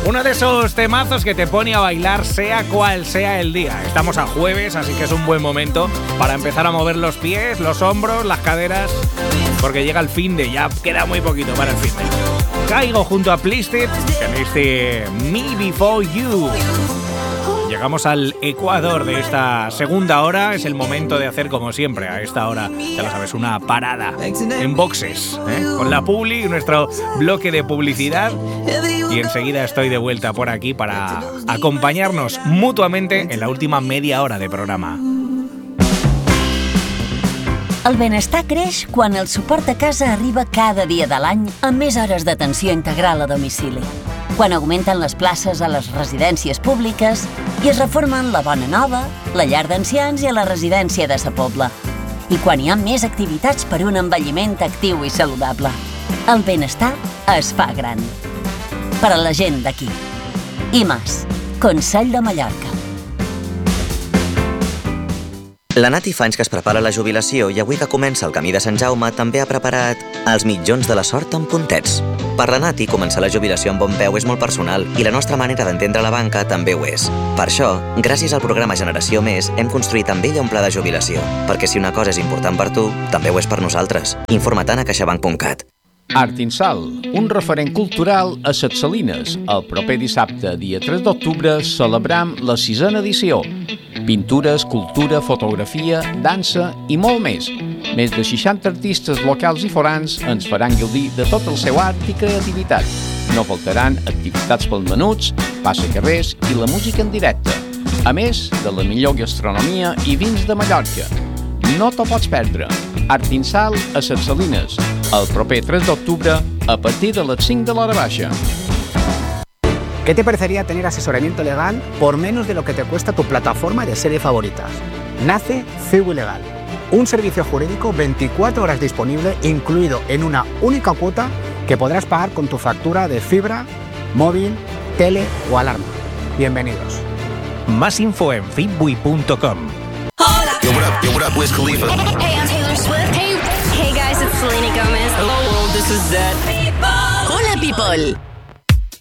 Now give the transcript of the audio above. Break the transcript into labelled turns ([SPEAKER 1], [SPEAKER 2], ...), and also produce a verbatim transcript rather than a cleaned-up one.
[SPEAKER 1] Uno de esos temazos que te pone a bailar sea cual sea el día. Estamos a jueves, así que es un buen momento para empezar a mover los pies, los hombros, las caderas, porque llega el fin de, ya queda muy poquito para el fin de. Caigo junto a Plisted en este Me Before You. Llegamos al Ecuador de esta segunda hora. Es el momento de hacer, como siempre, a esta hora, ya lo sabes, una parada en boxes, ¿eh? Con la publi, nuestro bloque de publicidad. Y enseguida estoy de vuelta por aquí para acompañarnos mutuamente en la última media hora de programa.
[SPEAKER 2] El benestar creix quan el suport a casa arriba cada dia de l'any amb més hores d'atenció integral a domicili. Quan augmenten les places a les residències públiques i es reformen la Bona Nova, la llar d'ancians i a la residència de Sa Pobla. I quan hi ha més activitats per un envelliment actiu i saludable. El benestar es fa gran. Per a la gent d'aquí. I més, Consell de Mallorca.
[SPEAKER 3] La Nati fa anys que es prepara la jubilació i avui que comença el camí de Sant Jaume també ha preparat els mitjons de la sort amb puntets. Per la Nati, començar la jubilació amb bon peu és molt personal i la nostra manera d'entendre la banca també ho és. Per això, gràcies al programa Generació Més, hem construït amb ella un pla de jubilació, perquè si una cosa és important per tu, també ho és per nosaltres. Informa-te'n a caixabank punt cat.
[SPEAKER 4] Artinsal, un referent cultural a Ses Salines. El proper dissabte, dia tres d'octubre, celebram la sisena edició. Pintura, escultura, fotografia, dansa i molt més. Més de seixanta artistes locals i forans ens faran gaudir de tot el seu art i creativitat. No faltaran activitats pels menuts, passacarrers i la música en directe. A més de la millor gastronomia i vins de Mallorca. No t'ho pots perdre. Artinsal a Ses Salines. El proper tres d'octubre a partir de les cinc de l'hora baixa.
[SPEAKER 5] ¿Qué te parecería tener asesoramiento legal por menos de lo que te cuesta tu plataforma de serie favoritas? Nace Cibu Legal, un servicio jurídico veinticuatro horas disponible, incluido en una única cuota que podrás pagar con tu factura de fibra, móvil, tele o alarma. Bienvenidos.
[SPEAKER 1] Más info en fitbui punto com.
[SPEAKER 6] Hola. Yo, what up? Yo, what up? Wiz Khalifa. Hey, I'm Taylor Swift. Hey, hey guys, it's Selena Gomez. Hello, world. This is Zed. People.
[SPEAKER 7] Hola, people.